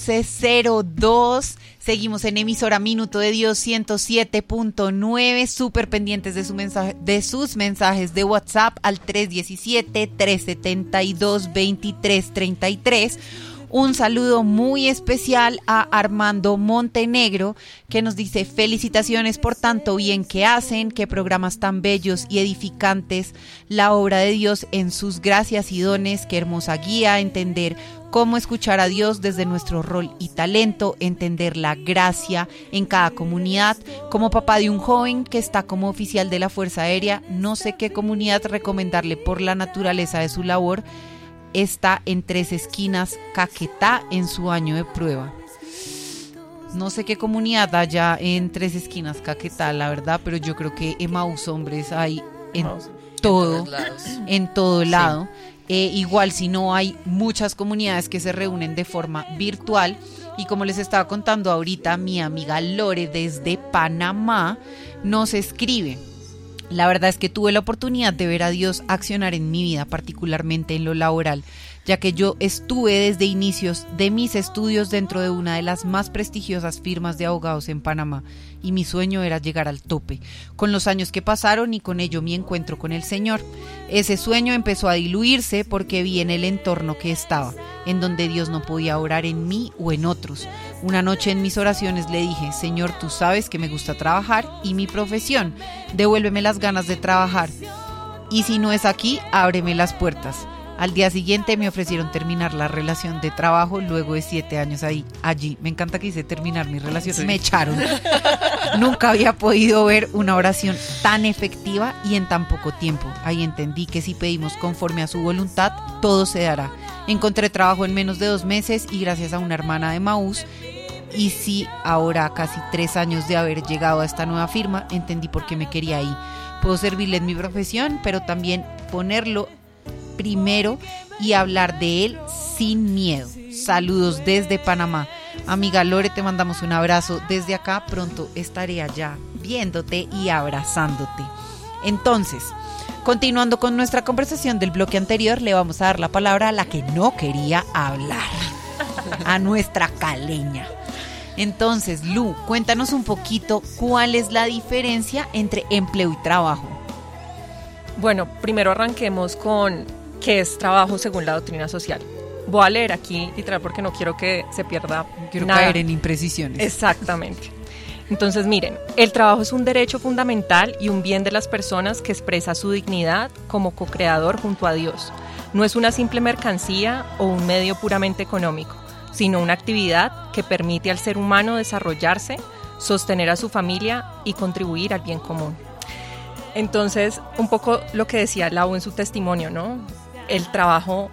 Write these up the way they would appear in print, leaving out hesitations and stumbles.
02. Seguimos en emisora Minuto de Dios 107.9, súper pendientes de sus mensajes de WhatsApp al 317-372-2333. Un saludo muy especial a Armando Montenegro, que nos dice: felicitaciones por tanto bien que hacen, qué programas tan bellos y edificantes, la obra de Dios en sus gracias y dones, qué hermosa guía, entender cómo escuchar a Dios desde nuestro rol y talento, entender la gracia en cada comunidad. Como papá de un joven que está como oficial de la Fuerza Aérea, no sé qué comunidad recomendarle por la naturaleza de su labor. Está en Tres Esquinas, Caquetá, en su año de prueba. No sé qué comunidad haya en Tres Esquinas, Caquetá, la verdad, pero yo creo que Emaús Hombres hay en todo lado. Igual, si no, hay muchas comunidades que se reúnen de forma virtual. Y como les estaba contando ahorita, mi amiga Lore desde Panamá nos escribe: la verdad es que tuve la oportunidad de ver a Dios accionar en mi vida, particularmente en lo laboral, ya que yo estuve desde inicios de mis estudios dentro de una de las más prestigiosas firmas de abogados en Panamá, y mi sueño era llegar al tope. Con los años que pasaron y con ello mi encuentro con el Señor, ese sueño empezó a diluirse porque vi en el entorno que estaba, en donde Dios no podía orar en mí o en otros. Una noche en mis oraciones le dije: Señor, tú sabes que me gusta trabajar y mi profesión, devuélveme las ganas de trabajar, y si no es aquí, ábreme las puertas. Al día siguiente me ofrecieron terminar la relación de trabajo luego de 7 años allí. Me encanta que hice terminar mi relación, sí. Me echaron. Nunca había podido ver una oración tan efectiva y en tan poco tiempo. Ahí entendí que si pedimos conforme a su voluntad, todo se dará. Encontré trabajo en menos de 2 meses y gracias a una hermana de Emaús. Y sí, ahora casi 3 años de haber llegado a esta nueva firma, entendí por qué me quería ahí. Puedo servirle en mi profesión, pero también ponerlo primero y hablar de él sin miedo. Saludos desde Panamá. Amiga Lore, te mandamos un abrazo desde acá. Pronto estaré allá viéndote y abrazándote. Entonces, continuando con nuestra conversación del bloque anterior, le vamos a dar la palabra a la que no quería hablar, a nuestra caleña. Entonces, Lu, cuéntanos un poquito cuál es la diferencia entre empleo y trabajo. Bueno, primero arranquemos con qué es trabajo según la doctrina social. Voy a leer aquí literal porque no quiero que se pierda quiero nada. Caer en imprecisiones. Exactamente. Entonces, miren, el trabajo es un derecho fundamental y un bien de las personas que expresa su dignidad como co-creador junto a Dios. No es una simple mercancía o un medio puramente económico, sino una actividad que permite al ser humano desarrollarse, sostener a su familia y contribuir al bien común. Entonces, un poco lo que decía Lau en su testimonio, ¿no? El trabajo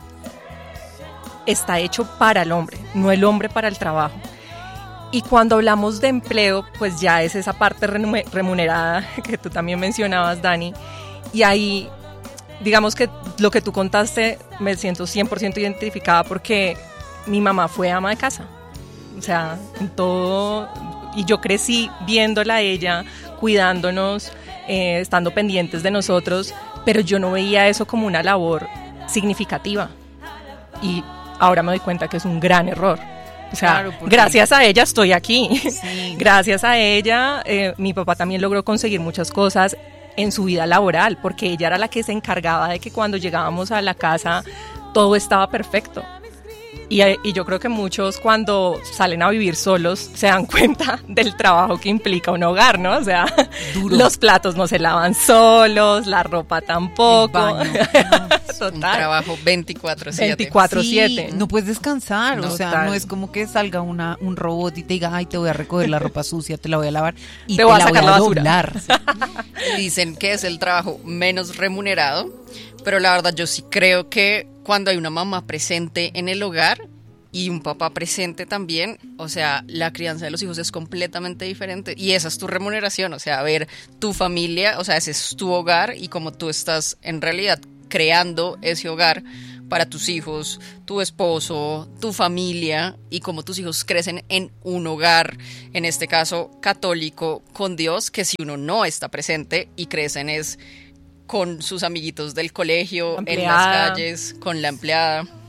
está hecho para el hombre, no el hombre para el trabajo. Y cuando hablamos de empleo, pues ya es esa parte remunerada que tú también mencionabas, Dani. Y ahí, digamos que lo que tú contaste, me siento 100% identificada porque mi mamá fue ama de casa. O sea, en todo. Y yo crecí viéndola a ella, cuidándonos, estando pendientes de nosotros, pero yo no veía eso como una labor significativa. Y ahora me doy cuenta que es un gran error. O sea, claro, gracias a ella estoy aquí. Sí. Gracias a ella, mi papá también logró conseguir muchas cosas en su vida laboral, porque ella era la que se encargaba de que cuando llegábamos a la casa todo estaba perfecto. Y yo creo que muchos cuando salen a vivir solos se dan cuenta del trabajo que implica un hogar, ¿no? O sea, duro. Los platos no se lavan solos, la ropa tampoco. El baño, Total. Un trabajo 24/7. 24/7. Sí, no puedes descansar, o sea, no es como que salga un robot y te diga: ay, te voy a recoger la ropa sucia, te la voy a lavar y te voy a sacar la doblar. Dicen que es el trabajo menos remunerado, pero la verdad yo sí creo que cuando hay una mamá presente en el hogar y un papá presente también, o sea, la crianza de los hijos es completamente diferente y esa es tu remuneración, o sea, ver tu familia, o sea, ese es tu hogar y como tú estás en realidad creando ese hogar para tus hijos, tu esposo, tu familia y como tus hijos crecen en un hogar, en este caso católico, con Dios, que si uno no está presente y crecen es con sus amiguitos del colegio, en las calles, con la empleada.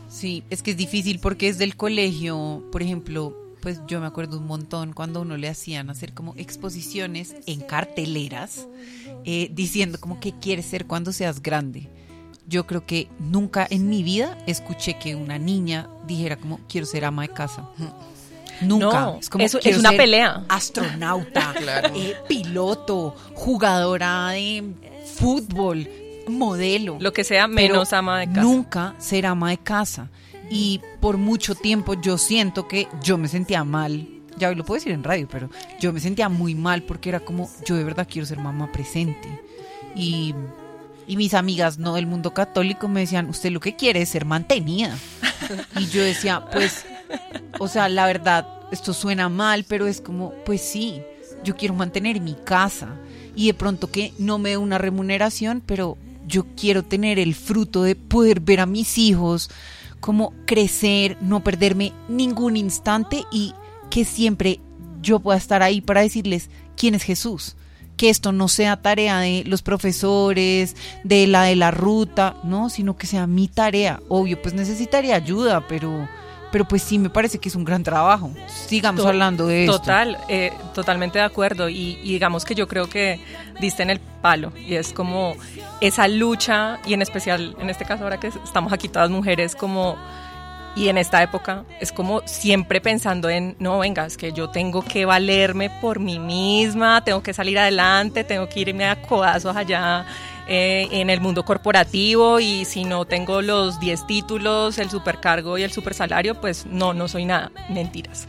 Sí, es que es difícil porque desde el colegio, por ejemplo, pues yo me acuerdo un montón cuando a uno le hacían hacer como exposiciones en carteleras, diciendo como que quieres ser cuando seas grande. Yo creo que nunca en mi vida escuché que una niña dijera como quiero ser ama de casa. Nunca. No, es como es quiero una ser pelea. astronauta, Claro. piloto, jugadora de fútbol, modelo. Lo que sea menos ama de casa. Nunca ser ama de casa. Y por mucho tiempo yo siento que yo me sentía mal. Ya hoy lo puedo decir en radio, pero yo me sentía muy mal porque era como, yo de verdad quiero ser mamá presente. Y mis amigas no del mundo católico me decían, usted lo que quiere es ser mantenida. Y yo decía, pues, o sea, la verdad, esto suena mal, pero es como, pues sí, yo quiero mantener mi casa. Y de pronto que no me dé una remuneración, pero yo quiero tener el fruto de poder ver a mis hijos como crecer, no perderme ningún instante y que siempre yo pueda estar ahí para decirles quién es Jesús. Que esto no sea tarea de los profesores, de la ruta, no, sino que sea mi tarea. Obvio, pues necesitaría ayuda, pero pues sí me parece que es un gran trabajo. Sigamos hablando de esto. Totalmente de acuerdo y digamos que yo creo que diste en el palo y es como esa lucha y en especial en este caso ahora que estamos aquí todas mujeres como y en esta época es como siempre pensando en no venga, es que yo tengo que valerme por mí misma, tengo que salir adelante, tengo que irme a codazos allá en el mundo corporativo y si no tengo los 10 títulos, el supercargo y el supersalario, pues no soy nada. Mentiras.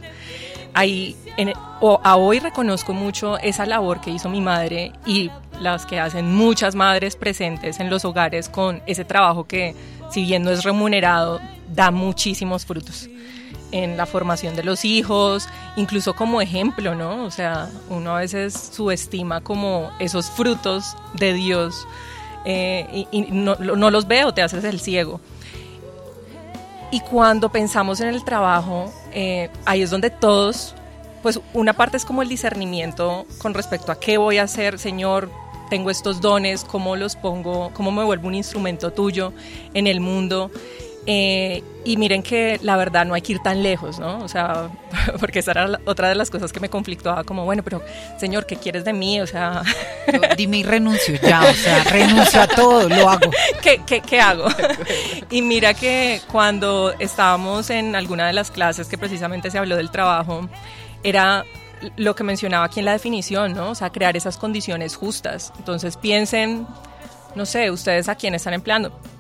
Hoy reconozco mucho esa labor que hizo mi madre y las que hacen muchas madres presentes en los hogares con ese trabajo que, si bien no es remunerado, da muchísimos frutos en la formación de los hijos, incluso como ejemplo, ¿no? O sea, uno a veces subestima como esos frutos de Dios y no los ve o te haces el ciego. Y cuando pensamos en el trabajo, ahí es donde todos, pues una parte es como el discernimiento con respecto a qué voy a hacer, Señor, tengo estos dones, cómo los pongo, cómo me vuelvo un instrumento tuyo en el mundo. Y miren que la verdad no hay que ir tan lejos, ¿no? O sea, porque esa era otra de las cosas que me conflictuaba, como, bueno, pero Señor, ¿qué quieres de mí? O sea... Dime y renuncio ya, o sea, renuncio a todo, lo hago. ¿Qué hago? Y mira que cuando estábamos en alguna de las clases que precisamente se habló del trabajo, era lo que mencionaba aquí en la definición, ¿no? O sea, crear esas condiciones justas. Entonces piensen, no sé, ustedes a quién están empleando.